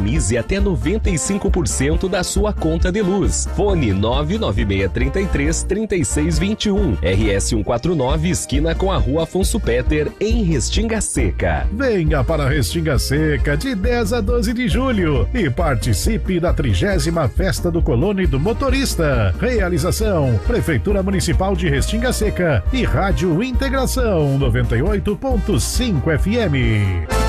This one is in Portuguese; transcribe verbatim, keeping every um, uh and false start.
economize até noventa e cinco por cento da sua conta de luz. Fone nove nove seis três três, três seis dois um, R S cento e quarenta e nove, esquina com a Rua Afonso Peter, em Restinga Seca. Venha para Restinga Seca de dez a doze de julho e participe da trigésima Festa do Colono e do Motorista. Realização: Prefeitura Municipal de Restinga Seca e Rádio Integração noventa e oito ponto cinco F M.